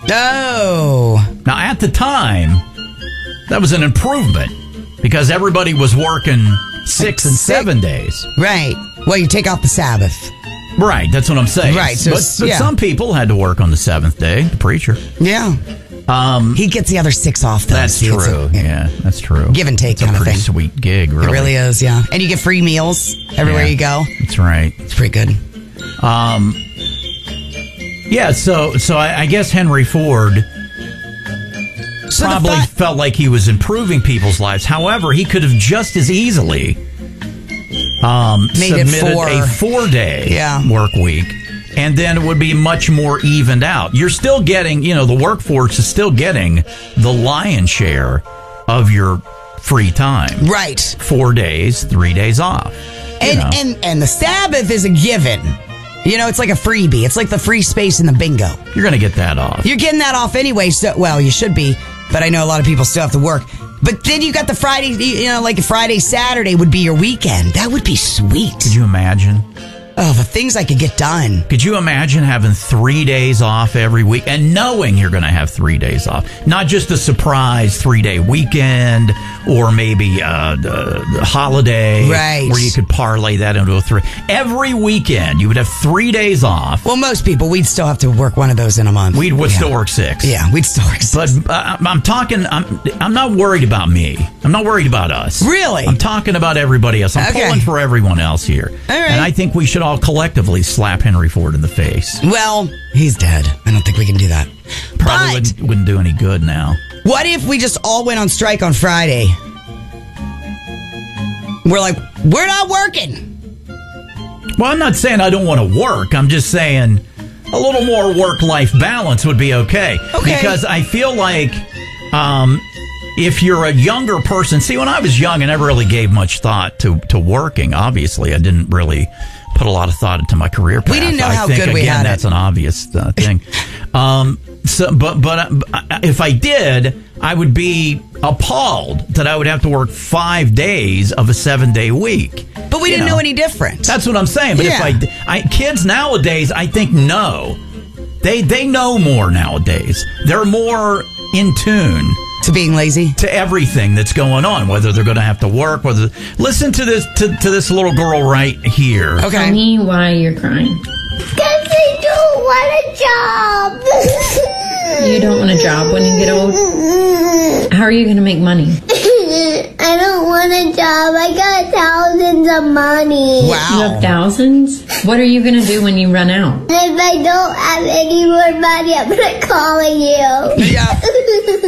Oh. Now, at the time, that was an improvement because everybody was working 6 and 7 days. Right. Well, you take off the Sabbath. Right, that's what I'm saying. Right. So, but some people had to work on the 7th day, the preacher. Yeah. He gets the other 6 off, though. That's true. Yeah, that's true. Give and take kind of thing. It's a pretty sweet gig, really. It really is, yeah. And you get free meals everywhere you go. That's right. It's pretty good. Yeah, so I guess Henry Ford probably felt like he was improving people's lives. However, he could have just as easily submitted a 4-day work week, and then it would be much more evened out. You're still getting, the workforce is still getting the lion's share of your free time. Right. 4 days, 3 days off. And the Sabbath is a given. It's like a freebie. It's like the free space in the bingo. You're going to get that off. You're getting that off anyway. So, well, you should be. But I know a lot of people still have to work. But then you got the Friday, like Friday, Saturday would be your weekend. That would be sweet. Could you imagine? Oh, the things I could get done. Could you imagine having 3 days off every week and knowing you're going to have 3 days off? Not just a surprise 3-day weekend or maybe a holiday where you could parlay that into a 3. Every weekend you would have 3 days off. Well, most people, we'd still have to work one of those in a month. We would still work 6. Yeah, we'd still work 6. But I'm not worried about me. I'm not worried about us. Really? I'm talking about everybody else. I'm pulling for everyone else here. All right. And I think we should all collectively slap Henry Ford in the face. Well, he's dead. I don't think we can do that. Probably wouldn't do any good now. What if we just all went on strike on Friday? We're like, we're not working. Well, I'm not saying I don't want to work. I'm just saying a little more work-life balance would be okay. Because I feel like if you're a younger person... See, when I was young, I never really gave much thought to working. Obviously, I didn't really put a lot of thought into my career path. We didn't know how good we had it. That's an obvious thing. But if I did, I would be appalled that I would have to work 5 days of a 7-day week. But we didn't know any different. That's what I'm saying. But if kids nowadays, I think know. They know more nowadays. They're more in tune to being lazy, to everything that's going on, whether they're going to have to work, listen to this to this little girl right here. Okay. Tell me why you're crying. Because I don't want a job. You don't want a job when you get old? How are you going to make money? I don't want a job. I got thousands of money. Wow. You have thousands? What are you going to do when you run out? If I don't have any more money, I'm going to call you. Yeah.